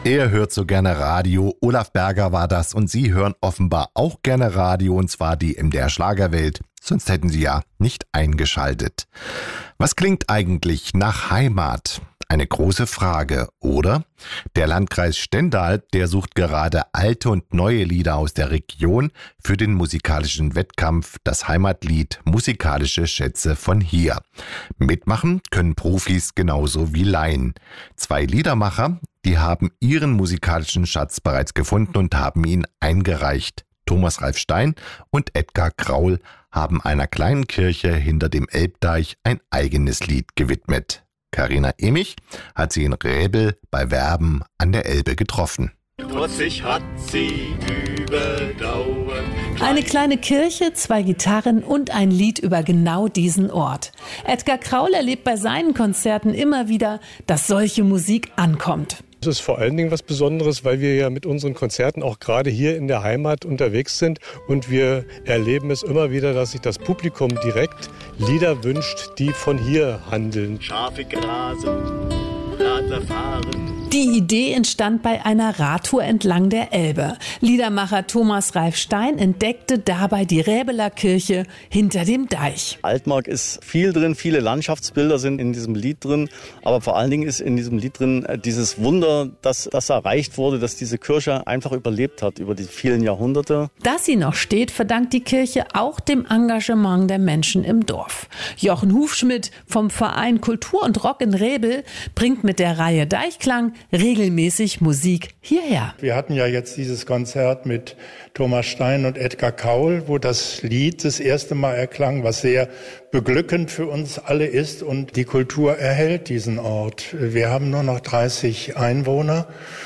Er hört so gerne Radio. Olaf Berger war das und Sie hören offenbar auch gerne Radio, und zwar die MDR Schlagerwelt. Sonst hätten Sie ja nicht eingeschaltet. Was klingt eigentlich nach Heimat? Eine große Frage, oder? Der Landkreis Stendal, der sucht gerade alte und neue Lieder aus der Region für den musikalischen Wettkampf Das Heimatlied Musikalische Schätze von hier. Mitmachen können Profis genauso wie Laien. 2 Liedermacher, die haben ihren musikalischen Schatz bereits gefunden und haben ihn eingereicht. Thomas Ralf Stein und Edgar Kraul haben einer kleinen Kirche hinter dem Elbdeich ein eigenes Lied gewidmet. Carina Emich hat sie in Räbel bei Werben an der Elbe getroffen. Trotzig hat sie überdauert. Eine kleine Kirche, 2 Gitarren und ein Lied über genau diesen Ort. Edgar Kraul erlebt bei seinen Konzerten immer wieder, dass solche Musik ankommt. Es ist vor allen Dingen was Besonderes, weil wir ja mit unseren Konzerten auch gerade hier in der Heimat unterwegs sind. Und wir erleben es immer wieder, dass sich das Publikum direkt Lieder wünscht, die von hier handeln. Schafe grasen, Radler fahren. Die Idee entstand bei einer Radtour entlang der Elbe. Liedermacher Thomas Ralf Stein entdeckte dabei die Räbeler Kirche hinter dem Deich. Altmark ist viel drin, viele Landschaftsbilder sind in diesem Lied drin, aber vor allen Dingen ist in diesem Lied drin dieses Wunder, das erreicht wurde, dass diese Kirche einfach überlebt hat über die vielen Jahrhunderte. Dass sie noch steht, verdankt die Kirche auch dem Engagement der Menschen im Dorf. Jochen Hufschmidt vom Verein Kultur und Rock in Räbel bringt mit der Reihe Deichklang regelmäßig Musik hierher. Wir hatten ja jetzt dieses Konzert mit Thomas Stein und Edgar Kraul, wo das Lied das erste Mal erklang, was sehr beglückend für uns alle ist. Und die Kultur erhält diesen Ort. Wir haben nur noch 30 Einwohner.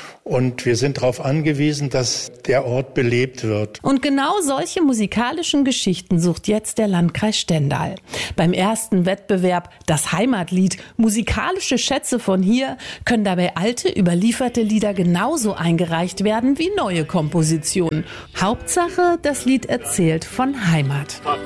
Und wir sind darauf angewiesen, dass der Ort belebt wird. Und genau solche musikalischen Geschichten sucht jetzt der Landkreis Stendal. Beim ersten Wettbewerb Das Heimatlied Musikalische Schätze von hier können dabei alte, überlieferte Lieder genauso eingereicht werden wie neue Kompositionen. Hauptsache, das Lied erzählt von Heimat.